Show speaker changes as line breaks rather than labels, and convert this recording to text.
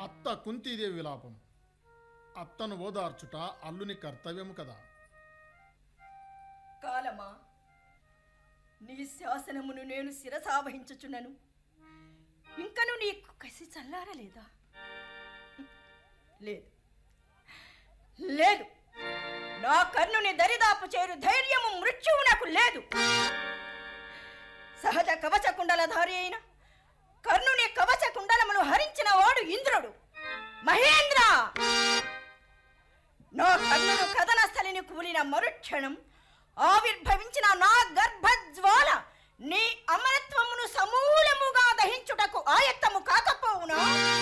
అత్త కుంతీదేవి విలాపం. అత్తను ఓదార్చుట అల్లుని కర్తవ్యము కదా.
కాలమా, నీ శాసనమును నేను శిరసావహించుచున్నను. ఇంకను నీకు కసి చల్లారలేదా? లేదు లేదు, నా కర్ణుని దరిదాపు చేరు ధైర్యము మృత్యువు నాకు లేదు. సహజ కవచ కుండలధారి అయిన కర్ణుని కవచ కుండలములు హరించిన వాడు ఇంద్రుడు. మహేంద్ర, నా కర్ణుడు కథన స్థలిని కూలిన మరుక్షణం ఆవిర్భవించిన నా గర్భజ్వాల నీ అమరత్వమును సమూలముగా దహించుటకు ఆయత్తము కాకపోవునా?